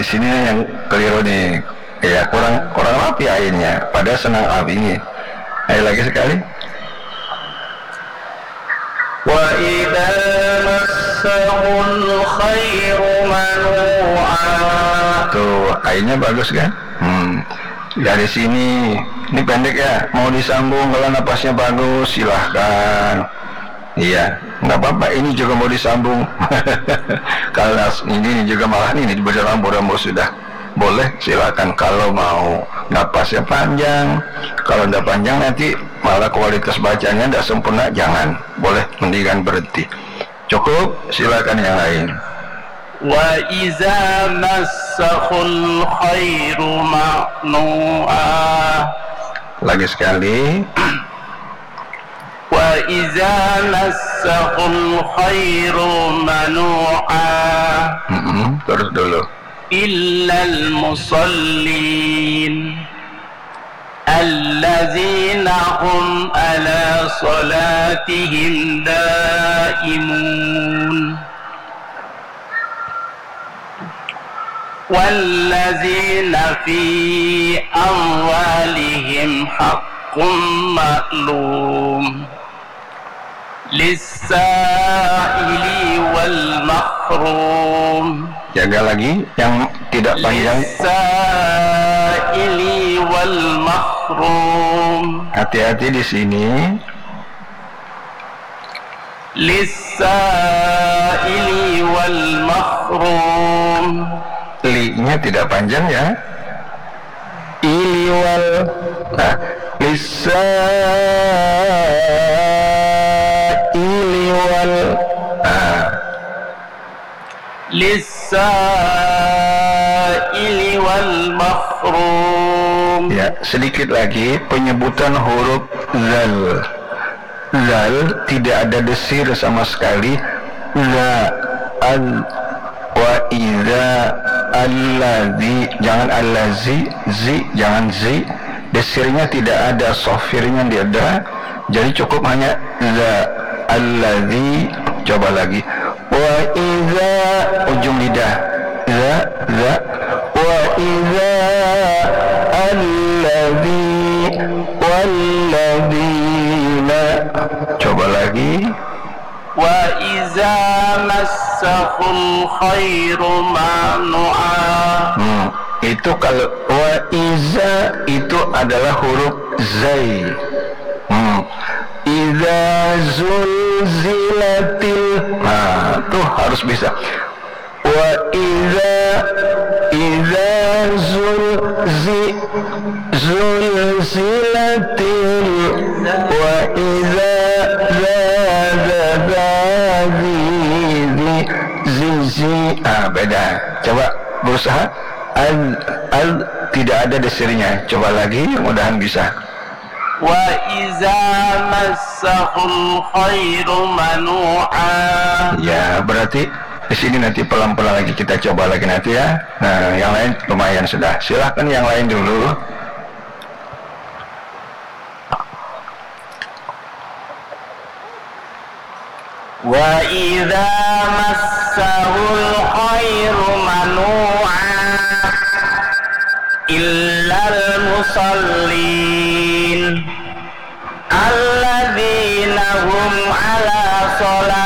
sini yang keliru nih. Ya kurang rapi airnya. Pada senang apinya. Ayo lagi sekali. Wa idza massahul khairu manu'a. Tuh, airnya bagus kan? Dari sini, ini pendek ya. Mau disambung kalau napasnya bagus, silahkan. Iya, nggak apa-apa. Ini juga mau disambung. Kalau ini juga malah ini berambut sudah boleh, silakan. Kalau mau napasnya panjang, kalau nggak panjang nanti malah kualitas bacanya nggak sempurna, jangan. Boleh, mendingan berhenti. Cukup, silakan yang lain. Wa iza massahul khairu manu'a. Lagi sekali. Wa iza massahul khairu manu'a. Terus dulu. Illal musallin alladzina hum ala salatihim daimun walladzina fi amwalihim haqqun ma'lum lis-sa'ili wal mahrum. Jaga lagi yang tidak panjang. Lis-sa'ili wal mahrum. Hati-hati di sini. Lis-sa'ili wal mahrum. Li-nya tidak panjang ya. Ili wal. Nah, lis-sa'ili wal. Lis-sa'ili wal mahrum. Ya, sedikit lagi penyebutan huruf zal. Zal tidak ada desir sama sekali. Za al wa iza allazi, jangan allazi, zi jangan zi. Desirnya tidak ada, sofirnya tidak ada. Jadi cukup hanya za allazi. Coba lagi. Wa iza, ujung lidah. Za wa iza allazi walladzina. Coba lagi. Wa iza massahul khairu manu'a. Itu kalau wa iza itu adalah huruf zai. Iza zulzilatil. Nah, tuh harus bisa. Wa iza zulzilatil. Wa iza zizi. Beda. Coba berusaha. Al tidak ada desirnya. Coba lagi, mudah-mudahan bisa. Wa iza massahul khairu manu'a. Ya, berarti di sini nanti pelan-pelan lagi kita coba lagi nanti ya. Nah, yang lain lumayan sudah. Silahkan yang lain dulu. Wa iza massahul khairu manu'a illal musallin alladzina hum ala salat